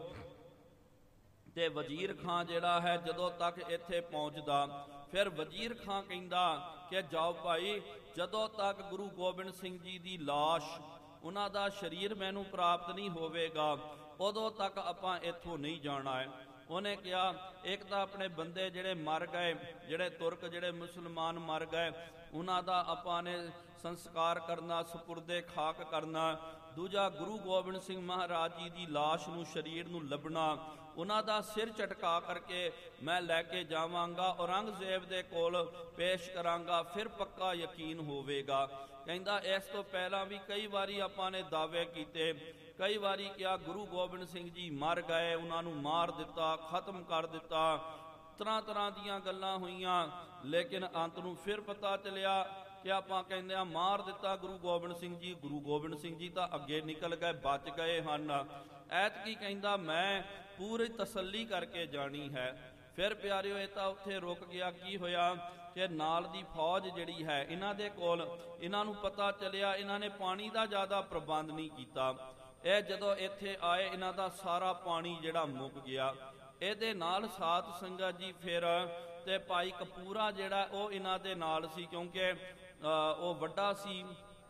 [SPEAKER 1] ਤੇ ਵਜ਼ੀਰ ਖਾਂ ਜਿਹੜਾ ਹੈ ਜਦੋਂ ਤੱਕ ਇੱਥੇ ਪਹੁੰਚਦਾ, ਫਿਰ ਵਜ਼ੀਰ ਖਾਂ ਕਹਿੰਦਾ ਕਿ ਜਾਓ ਭਾਈ, ਜਦੋਂ ਤੱਕ ਗੁਰੂ ਗੋਬਿੰਦ ਸਿੰਘ ਜੀ ਦੀ ਲਾਸ਼, ਉਹਨਾਂ ਦਾ ਸਰੀਰ ਮੈਨੂੰ ਪ੍ਰਾਪਤ ਨਹੀਂ ਹੋਵੇਗਾ, ਉਦੋਂ ਤੱਕ ਆਪਾਂ ਇੱਥੋਂ ਨਹੀਂ ਜਾਣਾ ਹੈ। ਉਹਨੇ ਕਿਹਾ, ਇੱਕ ਤਾਂ ਆਪਣੇ ਬੰਦੇ ਜਿਹੜੇ ਮਰ ਗਏ, ਜਿਹੜੇ ਤੁਰਕ ਜਿਹੜੇ ਮੁਸਲਮਾਨ ਮਰ ਗਏ, ਉਹਨਾਂ ਦਾ ਆਪਾਂ ਨੇ ਸੰਸਕਾਰ ਕਰਨਾ, ਸਪੁਰਦੇ ਖਾਕ ਕਰਨਾ। ਦੂਜਾ ਗੁਰੂ ਗੋਬਿੰਦ ਸਿੰਘ ਮਹਾਰਾਜ ਜੀ ਦੀ ਲਾਸ਼ ਨੂੰ, ਸਰੀਰ ਨੂੰ ਲੱਭਣਾ, ਉਹਨਾਂ ਦਾ ਸਿਰ ਝਟਕਾ ਕਰਕੇ ਮੈਂ ਲੈ ਕੇ ਜਾਵਾਂਗਾ, ਔਰੰਗਜ਼ੇਬ ਦੇ ਕੋਲ ਪੇਸ਼ ਕਰਾਂਗਾ, ਫਿਰ ਪੱਕਾ ਯਕੀਨ ਹੋਵੇਗਾ। ਕਹਿੰਦਾ ਇਸ ਤੋਂ ਪਹਿਲਾਂ ਵੀ ਕਈ ਵਾਰੀ ਆਪਾਂ ਨੇ ਦਾਅਵੇ ਕੀਤੇ, ਕਈ ਵਾਰੀ ਕਿਹਾ ਗੁਰੂ ਗੋਬਿੰਦ ਸਿੰਘ ਜੀ ਮਰ ਗਏ, ਉਹਨਾਂ ਨੂੰ ਮਾਰ ਦਿੱਤਾ, ਖਤਮ ਕਰ ਦਿੱਤਾ, ਤਰ੍ਹਾਂ ਤਰ੍ਹਾਂ ਦੀਆਂ ਗੱਲਾਂ ਹੋਈਆਂ, ਲੇਕਿਨ ਅੰਤ ਨੂੰ ਫਿਰ ਪਤਾ ਚੱਲਿਆ ਕਿ ਆਪਾਂ ਕਹਿੰਦੇ ਆ ਮਾਰ ਦਿੱਤਾ ਗੁਰੂ ਗੋਬਿੰਦ ਸਿੰਘ ਜੀ। ਗੁਰੂ ਗੋਬਿੰਦ ਸਿੰਘ ਜੀ ਤਾਂ ਅੱਗੇ ਨਿਕਲ ਗਏ, ਬਚ ਗਏ ਹਨ। ਐਤਕੀ ਕਹਿੰਦਾ ਮੈਂ ਪੂਰੀ ਤਸੱਲੀ ਕਰਕੇ ਜਾਣੀ ਹੈ। ਫਿਰ ਪਿਆਰਿਓ ਇਹ ਤਾਂ ਉੱਥੇ ਰੁਕ ਗਿਆ। ਕੀ ਹੋਇਆ ਕਿ ਨਾਲ ਦੀ ਫੌਜ ਜਿਹੜੀ ਹੈ ਇਹਨਾਂ ਦੇ ਕੋਲ, ਇਹਨਾਂ ਨੂੰ ਪਤਾ ਚੱਲਿਆ ਇਹਨਾਂ ਨੇ ਪਾਣੀ ਦਾ ਜ਼ਿਆਦਾ ਪ੍ਰਬੰਧ ਨਹੀਂ ਕੀਤਾ। ਇਹ ਜਦੋਂ ਇੱਥੇ ਆਏ ਇਹਨਾਂ ਦਾ ਸਾਰਾ ਪਾਣੀ ਜਿਹੜਾ ਮੁੱਕ ਗਿਆ। ਇਹਦੇ ਨਾਲ ਸਾਧ ਸੰਗਤ ਜੀ ਫਿਰ ਤੇ ਭਾਈ ਕਪੂਰਾ ਜਿਹੜਾ ਉਹ ਇਹਨਾਂ ਦੇ ਨਾਲ ਸੀ, ਕਿਉਂਕਿ ਉਹ ਵੱਡਾ ਸੀ,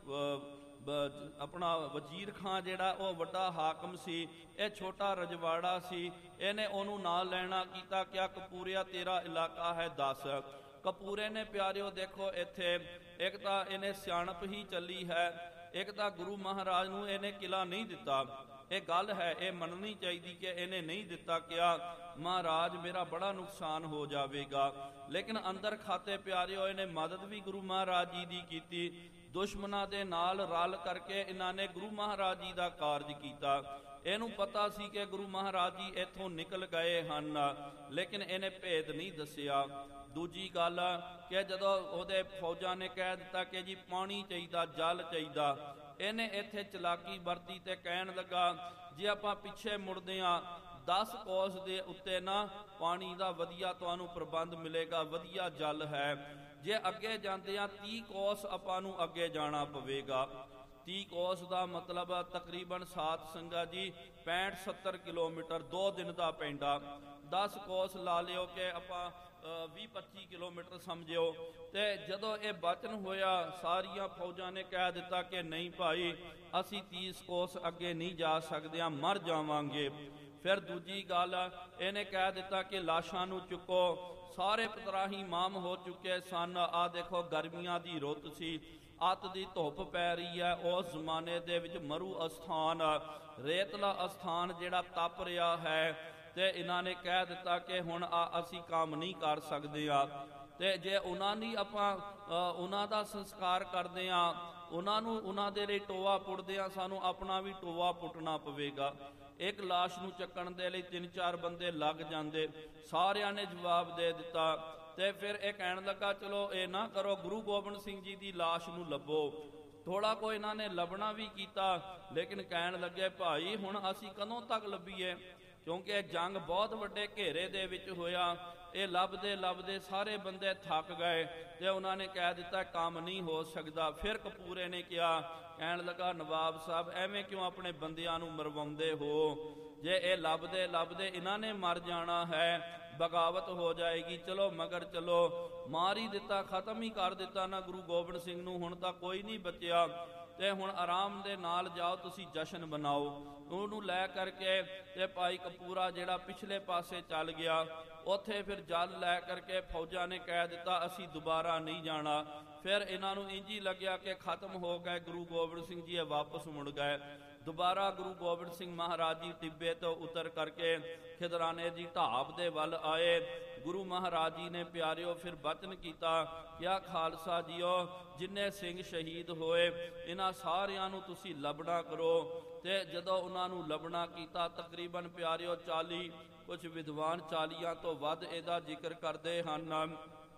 [SPEAKER 1] ਆਪਣਾ ਵਜ਼ੀਰ ਖਾਂ ਜਿਹੜਾ ਉਹ ਵੱਡਾ ਹਾਕਮ ਸੀ, ਇਹ ਛੋਟਾ ਰਜਵਾੜਾ ਸੀ। ਇਹਨੇ ਉਹਨੂੰ ਨਾਲ ਲੈਣਾ ਕੀਤਾ। ਕਿਆ ਕਪੂਰਿਆ ਤੇਰਾ ਇਲਾਕਾ ਹੈ, ਦੱਸ। ਕਪੂਰੇ ਨੇ ਪਿਆਰਿਓ ਦੇਖੋ ਇੱਥੇ ਇੱਕ ਤਾਂ ਇਹਨੇ ਸਿਆਣਪ ਹੀ ਚੱਲੀ ਹੈ, ਇੱਕ ਤਾਂ ਗੁਰੂ ਮਹਾਰਾਜ ਨੂੰ ਇਹਨੇ ਕਿਲਾ ਨਹੀਂ ਦਿੱਤਾ। ਇਹ ਗੱਲ ਹੈ, ਇਹ ਮੰਨਣੀ ਚਾਹੀਦੀ ਕਿ ਇਹਨੇ ਨਹੀਂ ਦਿੱਤਾ। ਕਿਹਾ ਮਹਾਰਾਜ ਮੇਰਾ ਬੜਾ ਨੁਕਸਾਨ ਹੋ ਜਾਵੇਗਾ, ਲੇਕਿਨ ਅੰਦਰ ਖਾਤੇ ਪਿਆਰਿਓ ਇਹਨੇ ਮਦਦ ਵੀ ਗੁਰੂ ਮਹਾਰਾਜ ਜੀ ਦੀ ਕੀਤੀ। ਦੁਸ਼ਮਣਾਂ ਦੇ ਨਾਲ ਰਲ ਕਰਕੇ ਇਹਨਾਂ ਨੇ ਗੁਰੂ ਮਹਾਰਾਜ ਜੀ ਦਾ ਕਾਰਜ ਕੀਤਾ। ਇਹਨੂੰ ਪਤਾ ਸੀ ਕਿ ਗੁਰੂ ਮਹਾਰਾਜ ਜੀ ਇੱਥੋਂ ਨਿਕਲ ਗਏ ਹਨ, ਲੇਕਿਨ ਇਹਨੇ ਭੇਦ ਨਹੀਂ ਦੱਸਿਆ। ਦੂਜੀ ਗੱਲ ਕਿ ਜਦੋਂ ਉਹਦੇ ਫੌਜਾਂ ਨੇ ਕਹਿ ਦਿੱਤਾ ਕਿ ਜੀ ਪਾਣੀ ਚਾਹੀਦਾ, ਜਲ ਚਾਹੀਦਾ, ਇਹਨੇ ਇੱਥੇ ਚਲਾਕੀ ਵਰਤੀ ਤੇ ਕਹਿਣ ਲੱਗਾ ਜੇ ਆਪਾਂ ਪਿੱਛੇ ਮੁੜਦੇ ਹਾਂ ਦਸ ਕੋਸ ਦੇ ਉੱਤੇ ਨਾ ਪਾਣੀ ਦਾ ਵਧੀਆ ਤੁਹਾਨੂੰ ਪ੍ਰਬੰਧ ਮਿਲੇਗਾ, ਵਧੀਆ ਜਲ ਹੈ। ਜੇ ਅੱਗੇ ਜਾਂਦੇ ਆ ਤੀਹ ਕੋਸ ਆਪਾਂ ਨੂੰ ਅੱਗੇ ਜਾਣਾ ਪਵੇਗਾ। ਤੀਹ ਕੋਸ ਦਾ ਮਤਲਬ ਤਕਰੀਬਨ ਸਾਤ ਸੰਗਤ ਜੀ ਪੈਂਹਠ ਸੱਤਰ ਕਿਲੋਮੀਟਰ, ਦੋ ਦਿਨ ਦਾ ਪੈਂਡਾ। ਦਸ ਕੋਸ ਲਾ ਲਿਓ ਕਿ ਆਪਾਂ ਵੀਹ ਪੱਚੀ ਕਿਲੋਮੀਟਰ ਸਮਝਿਓ। ਤੇ ਜਦੋਂ ਇਹ ਬਚਨ ਹੋਇਆ ਸਾਰੀਆਂ ਫੌਜਾਂ ਨੇ ਕਹਿ ਦਿੱਤਾ ਕਿ ਨਹੀਂ ਭਾਈ ਅਸੀਂ ਤੀਸ ਕੋਸ ਅੱਗੇ ਨਹੀਂ ਜਾ ਸਕਦੇ, ਮਰ ਜਾਵਾਂਗੇ। ਫਿਰ ਦੂਜੀ ਗੱਲ ਇਹਨੇ ਕਹਿ ਦਿੱਤਾ ਕਿ ਲਾਸ਼ਾਂ ਨੂੰ ਚੁੱਕੋ। ਸਾਰੇ ਪਤਰਾਹੀ ਮਾਮ ਹੋ ਚੁੱਕੇ ਸਨ। ਆ ਦੇਖੋ ਗਰਮੀਆਂ ਦੀ ਰੁੱਤ ਸੀ, ਅੱਤ ਦੀ ਧੁੱਪ ਪੈ ਰਹੀ ਹੈ। ਉਸ ਜ਼ਮਾਨੇ ਦੇ ਵਿੱਚ ਮਰੂ ਅਸਥਾਨ, ਰੇਤਲਾ ਅਸਥਾਨ ਜਿਹੜਾ ਤਪ ਰਿਹਾ ਹੈ। ਤੇ ਇਹਨਾਂ ਨੇ ਕਹਿ ਦਿੱਤਾ ਕਿ ਹੁਣ ਆ ਅਸੀਂ ਕੰਮ ਨਹੀਂ ਕਰ ਸਕਦੇ ਆ। ਤੇ ਜੇ ਉਹਨਾਂ ਦੀ ਆਪਾਂ ਉਹਨਾਂ ਦਾ ਸੰਸਕਾਰ ਕਰਦੇ ਆ, ਉਹਨਾਂ ਨੂੰ ਉਹਨਾਂ ਦੇ ਲਈ ਟੋਆ ਪੁੱਟਦੇ ਆ, ਸਾਨੂੰ ਆਪਣਾ ਵੀ ਟੋਆ ਪੁੱਟਣਾ ਪਵੇਗਾ। ਇੱਕ ਲਾਸ਼ ਨੂੰ ਚੱਕਣ ਦੇ ਲਈ ਤਿੰਨ ਚਾਰ ਬੰਦੇ ਲੱਗ ਜਾਂਦੇ। ਸਾਰਿਆਂ ਨੇ ਜਵਾਬ ਦੇ ਦਿੱਤਾ। ਤੇ ਫਿਰ ਇਹ ਕਹਿਣ ਲੱਗਾ ਚਲੋ ਇਹ ਨਾ ਕਰੋ, ਗੁਰੂ ਗੋਬਿੰਦ ਸਿੰਘ ਜੀ ਦੀ ਲਾਸ਼ ਨੂੰ ਲੱਭੋ। ਥੋੜਾ ਕੋ ਇਹਨਾਂ ਨੇ ਲੱਭਣਾ ਵੀ ਕੀਤਾ, ਲੇਕਿਨ ਕਹਿਣ ਲੱਗੇ ਭਾਈ ਹੁਣ ਅਸੀਂ ਕਦੋਂ ਤੱਕ ਲੱਭੀਏ, ਕਿਉਂਕਿ ਇਹ ਜੰਗ ਬਹੁਤ ਵੱਡੇ ਘੇਰੇ ਦੇ ਵਿੱਚ ਹੋਇਆ। ਇਹ ਲੱਭਦੇ ਲੱਭਦੇ ਸਾਰੇ ਬੰਦੇ ਥੱਕ ਗਏ ਤੇ ਉਹਨਾਂ ਨੇ ਕਹਿ ਦਿੱਤਾ ਕੰਮ ਨਹੀਂ ਹੋ ਸਕਦਾ। ਫਿਰ ਕਪੂਰੇ ਨੇ ਕਿਹਾ, ਕਹਿਣ ਲੱਗਾ ਨਵਾਬ ਸਾਹਿਬ ਐਵੇਂ ਕਿਉਂ ਆਪਣੇ ਬੰਦਿਆਂ ਨੂੰ ਮਰਵਾਉਂਦੇ ਹੋ? ਜੇ ਇਹ ਲੱਭਦੇ ਲੱਭਦੇ ਇਹਨਾਂ ਨੇ ਮਰ ਜਾਣਾ ਹੈ, ਬਗਾਵਤ ਹੋ ਜਾਏਗੀ। ਚਲੋ ਮਗਰ ਚਲੋ, ਮਾਰ ਹੀ ਦਿੱਤਾ, ਖਤਮ ਹੀ ਕਰ ਦਿੱਤਾ ਨਾ ਗੁਰੂ ਗੋਬਿੰਦ ਸਿੰਘ ਨੂੰ। ਹੁਣ ਤਾਂ ਕੋਈ ਨਹੀਂ ਬਚਿਆ ਤੇ ਹੁਣ ਆਰਾਮ ਦੇ ਨਾਲ ਜਾਓ, ਤੁਸੀਂ ਜਸ਼ਨ ਬਣਾਓ। ਉਹਨੂੰ ਲੈ ਕਰਕੇ ਤੇ ਭਾਈ ਕਪੂਰਾ ਜਿਹੜਾ ਪਿਛਲੇ ਪਾਸੇ ਚੱਲ ਗਿਆ। ਉੱਥੇ ਫਿਰ ਜਲ ਲੈ ਕਰਕੇ ਫੌਜਾਂ ਨੇ ਕਹਿ ਦਿੱਤਾ ਅਸੀਂ ਦੁਬਾਰਾ ਨਹੀਂ ਜਾਣਾ। ਫਿਰ ਇਹਨਾਂ ਨੂੰ ਇੰਝ ਹੀ ਲੱਗਿਆ ਕਿ ਖਤਮ ਹੋ ਗਏ ਗੁਰੂ ਗੋਬਿੰਦ ਸਿੰਘ ਜੀ, ਇਹ ਵਾਪਸ ਮੁੜ ਗਏ। ਦੁਬਾਰਾ ਗੁਰੂ ਗੋਬਿੰਦ ਸਿੰਘ ਮਹਾਰਾਜ ਜੀ ਟਿੱਬੇ ਤੋਂ ਉਤਰ ਕਰਕੇ ਖਿਦਰਾਨੇ ਦੀ ਢਾਬ ਦੇ ਵੱਲ ਆਏ। ਗੁਰੂ ਮਹਾਰਾਜ ਜੀ ਨੇ ਪਿਆਰਿਓ ਫਿਰ ਬਚਨ ਕੀਤਾ, ਕਿਆ ਖਾਲਸਾ ਜੀਓ ਜਿੰਨੇ ਸਿੰਘ ਸ਼ਹੀਦ ਹੋਏ ਇਹਨਾਂ ਸਾਰਿਆਂ ਨੂੰ ਤੁਸੀਂ ਲੱਭਣਾ ਕਰੋ। ਤੇ ਜਦੋਂ ਉਹਨਾਂ ਨੂੰ ਲੱਭਣਾ ਕੀਤਾ, ਤਕਰੀਬਨ ਪਿਆਰਿਓ ਚਾਲੀ, ਕੁਝ ਵਿਦਵਾਨ ਚਾਲੀਆਂ ਤੋਂ ਵੱਧ ਇਹਦਾ ਜ਼ਿਕਰ ਕਰਦੇ ਹਨ।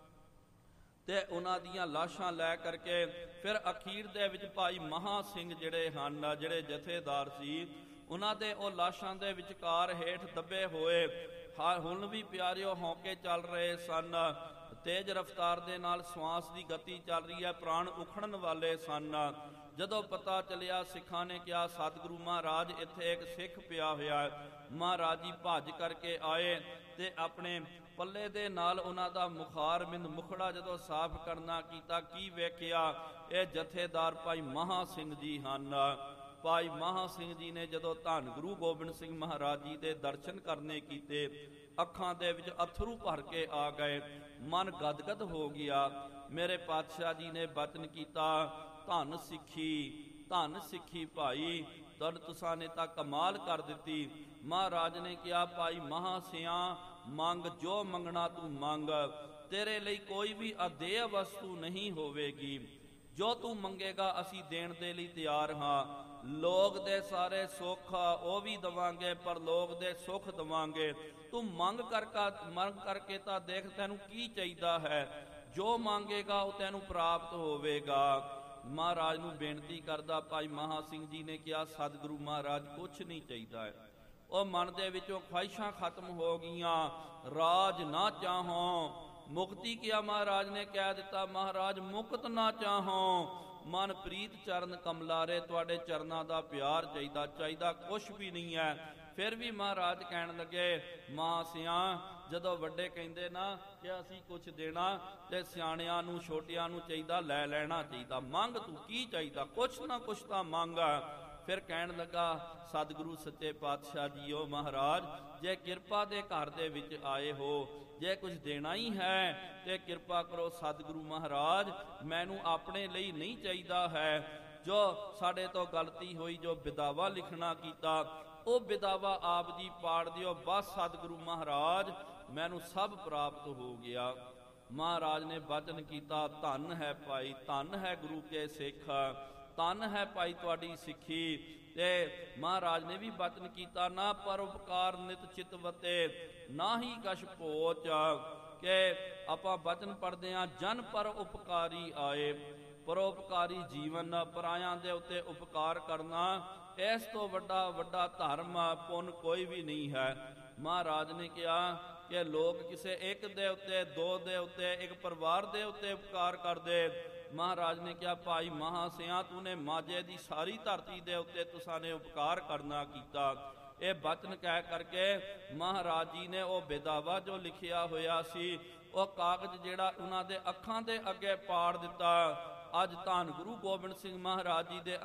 [SPEAKER 1] ਤੇ ਉਹਨਾਂ ਦੀਆਂ ਲਾਸ਼ਾਂ ਲੈ ਕਰਕੇ ਫਿਰ ਅਖੀਰ ਦੇ ਵਿੱਚ ਭਾਈ ਮਹਾ ਸਿੰਘ ਜਿਹੜੇ ਹਨ, ਜਿਹੜੇ ਜਥੇਦਾਰ ਸੀ, ਉਹਨਾਂ ਦੇ ਉਹ ਲਾਸ਼ਾਂ ਦੇ ਵਿਚਕਾਰ ਹੇਠ ਦੱਬੇ ਹੋਏ ਹੁਣ ਵੀ ਪਿਆਰਿਓ ਹੌਕੇ ਚੱਲ ਰਹੇ ਸਨ। ਤੇਜ਼ ਰਫ਼ਤਾਰ ਦੇ ਨਾਲ ਸਵਾਸ ਦੀ ਗਤੀ ਚੱਲ ਰਹੀ ਹੈ, ਪ੍ਰਾਣ ਉਖੜਨ ਵਾਲੇ ਸਨ। ਜਦੋਂ ਪਤਾ ਚੱਲਿਆ ਸਿੱਖਾਂ ਨੇ ਕਿਹਾ ਸਤਿਗੁਰੂ ਮਹਾਰਾਜ ਇੱਥੇ ਇੱਕ ਸਿੱਖ ਪਿਆ ਹੋਇਆ ਹੈ। ਮਹਾਰਾਜ ਜੀ ਭੱਜ ਕਰਕੇ ਆਏ ਤੇ ਆਪਣੇ ਪੱਲੇ ਦੇ ਨਾਲ ਉਹਨਾਂ ਦਾ ਮੁਖਾਰਬਿੰਦ ਮੁਖੜਾ ਜਦੋਂ ਸਾਫ਼ ਕਰਨਾ ਕੀਤਾ, ਕੀ ਵੇਖਿਆ ਇਹ ਜਥੇਦਾਰ ਭਾਈ ਮਹਾ ਸਿੰਘ ਜੀ ਹਨ। ਭਾਈ ਮਹਾ ਸਿੰਘ ਜੀ ਨੇ ਜਦੋਂ ਧੰਨ ਗੁਰੂ ਗੋਬਿੰਦ ਸਿੰਘ ਮਹਾਰਾਜ ਜੀ ਦੇ ਦਰਸ਼ਨ ਕਰਨੇ ਕੀਤੇ, ਅੱਖਾਂ ਦੇ ਵਿੱਚ ਅਥਰੂ ਭਰ ਕੇ ਆ ਗਏ, ਮਨ ਗਦਗਦ ਹੋ ਗਿਆ। ਮੇਰੇ ਪਾਤਸ਼ਾਹ ਜੀ ਨੇ ਬਚਨ ਕੀਤਾ, ਧੰਨ ਸਿੱਖੀ, ਧੰਨ ਸਿੱਖੀ ਭਾਈ, ਤਦ ਤੁਸਾਂ ਨੇ ਤਾਂ ਕਮਾਲ ਕਰ ਦਿੱਤੀ। ਮਹਾਰਾਜ ਨੇ ਕਿਹਾ ਭਾਈ ਮਹਾ ਸਿਆ ਮੰਗ, ਜੋ ਮੰਗਣਾ ਤੂੰ ਮੰਗ, ਤੇਰੇ ਲਈ ਕੋਈ ਵੀ ਅਦੇਯ ਵਸਤੂ ਨਹੀਂ ਹੋਵੇਗੀ। ਜੋ ਤੂੰ ਮੰਗੇਗਾ ਅਸੀਂ ਦੇਣ ਦੇ ਲਈ ਤਿਆਰ ਹਾਂ। ਲੋਕ ਦੇ ਸਾਰੇ ਸੁੱਖ ਉਹ ਵੀ ਦਵਾਂਗੇ, ਪਰ ਲੋਕ ਦੇ ਸੁੱਖ ਦਵਾਂਗੇ। ਤੂੰ ਮੰਗ ਕਰਕੇ ਮੰਗ ਕਰਕੇ ਤਾਂ ਦੇਖ ਤੈਨੂੰ ਕੀ ਚਾਹੀਦਾ ਹੈ, ਜੋ ਮੰਗੇਗਾ ਉਹ ਤੈਨੂੰ ਪ੍ਰਾਪਤ ਹੋਵੇਗਾ। ਮਹਾਰਾਜ ਨੂੰ ਬੇਨਤੀ ਕਰਦਾ ਭਾਈ ਮਹਾ ਸਿੰਘ ਜੀ ਨੇ ਕਿਹਾ ਸਤਿਗੁਰੂ ਮਹਾਰਾਜ ਕੁਛ ਨਹੀਂ ਚਾਹੀਦਾ ਹੈ। ਉਹ ਮਨ ਦੇ ਵਿੱਚੋਂ ਖਵਾਇਸ਼ਾਂ ਖਤਮ ਹੋ ਗਈਆਂ, ਰਾਜ ਨਾ ਚਾਹੋ ਮੁਕਤੀ ਕਿਆ ਮਹਾਰਾਜ ਨੇ ਕਹਿ ਦਿੱਤਾ, ਮਹਾਰਾਜ ਮੁਕਤ ਨਾ ਚਾਹੋ, ਮਨ ਪ੍ਰੀਤ ਚਰਨ ਕਮਲਾਰੇ, ਤੁਹਾਡੇ ਚਰਨਾਂ ਦਾ ਪਿਆਰ ਚਾਹੀਦਾ, ਚਾਹੀਦਾ ਕੁਛ ਵੀ ਨਹੀਂ ਹੈ। ਫਿਰ ਵੀ ਮਹਾਰਾਜ ਕਹਿਣ ਲੱਗੇ ਮਾਂ ਸਿਆ, ਜਦੋਂ ਵੱਡੇ ਕਹਿੰਦੇ ਨਾ ਕਿ ਅਸੀਂ ਕੁਛ ਦੇਣਾ ਤੇ ਸਿਆਣਿਆਂ ਨੂੰ ਛੋਟਿਆਂ ਨੂੰ ਚਾਹੀਦਾ ਲੈ ਲੈਣਾ ਚਾਹੀਦਾ। ਮੰਗ ਤੂੰ ਕੀ ਚਾਹੀਦਾ, ਕੁਛ ਨਾ ਕੁਛ ਤਾਂ ਮੰਗ। ਫਿਰ ਕਹਿਣ ਲੱਗਾ ਸਤਿਗੁਰੂ ਸੱਚੇ ਪਾਤਸ਼ਾਹ ਜੀਓ ਮਹਾਰਾਜ, ਜੇ ਕਿਰਪਾ ਦੇ ਘਰ ਦੇ ਵਿੱਚ ਆਏ ਹੋ, ਜੇ ਕੁਝ ਦੇਣਾ ਹੀ ਹੈ ਤੇ ਕਿਰਪਾ ਕਰੋ ਸਤਿਗੁਰੂ ਮਹਾਰਾਜ, ਮੈਨੂੰ ਆਪਣੇ ਲਈ ਨਹੀਂ ਚਾਹੀਦਾ ਹੈ। ਜੋ ਸਾਡੇ ਤੋਂ ਗਲਤੀ ਹੋਈ, ਜੋ ਬਿਦਾਵਾ ਲਿਖਣਾ ਕੀਤਾ, ਉਹ ਬਿਦਾਵਾ ਆਪ ਜੀ ਪਾੜ ਦਿਓ, ਬਸ ਸਤਿਗੁਰੂ ਮਹਾਰਾਜ ਮੈਨੂੰ ਸਭ ਪ੍ਰਾਪਤ ਹੋ ਗਿਆ। ਮਹਾਰਾਜ ਨੇ ਬਚਨ ਕੀਤਾ, ਧੰਨ ਹੈ ਭਾਈ, ਧੰਨ ਹੈ ਗੁਰੂ ਕੇ ਸਿੱਖ, ਧੰਨ ਹੈ ਭਾਈ ਤੁਹਾਡੀ ਸਿੱਖੀ। ਤੇ ਮਹਾਰਾਜ ਨੇ ਵੀ ਬਚਨ ਕੀਤਾ, ਨਾ ਪਰਉਪਕਾਰ ਨਿਤ ਚਿਤਵਤੇ, ਨਾ ਹੀ ਕਛ ਪੋਚ। ਕਿ ਆਪਾਂ ਬਚਨ ਪੜ੍ਹਦੇ ਹਾਂ, ਜਨ ਪਰ ਉਪਕਾਰੀ ਆਏ, ਪਰਉਪਕਾਰੀ ਜੀਵਨ, ਪਰਾਇਆਂ ਦੇ ਉੱਤੇ ਉਪਕਾਰ ਕਰਨਾ, ਇਸ ਤੋਂ ਵੱਡਾ ਵੱਡਾ ਧਰਮ ਪੁੰਨ ਕੋਈ ਵੀ ਨਹੀਂ ਹੈ। ਮਹਾਰਾਜ ਨੇ ਕਿਹਾ ਕਿ ਲੋਕ ਕਿਸੇ ਇੱਕ ਦੇ ਉੱਤੇ, ਦੋ ਦੇ ਉੱਤੇ, ਇੱਕ ਪਰਿਵਾਰ ਦੇ ਉੱਤੇ ਉਪਕਾਰ ਕਰਦੇ। ਮਹਾਰਾਜ ਨੇ ਕਿਹਾ ਭਾਈ ਮਹਾ ਸਿਆ, ਤੂੰ ਨੇ ਮਾਝੇ ਦੀ ਸਾਰੀ ਧਰਤੀ ਦੇ ਉੱਤੇ ਤੁਸਾਂ ਨੇ ਉਪਕਾਰ ਕਰਨਾ ਕੀਤਾ। ਇਹ ਬਚਨ ਕਹਿ ਕਰਕੇ ਮਹਾਰਾਜ ਜੀ ਨੇ ਉਹ ਬੇਦਾਵਾ ਜੋ ਲਿਖਿਆ ਹੋਇਆ ਸੀ ਉਹ ਕਾਗਜ਼ ਜਿਹੜਾ ਉਹਨਾਂ ਦੇ ਅੱਖਾਂ ਦੇ ਅੱਗੇ ਪਾੜ ਦਿੱਤਾ। ਅੱਜ ਧੰਨ ਗੁਰੂ ਗੋਬਿੰਦ ਸਿੰਘ ਮਹਾਰਾਜ ਜੀ ਦੇ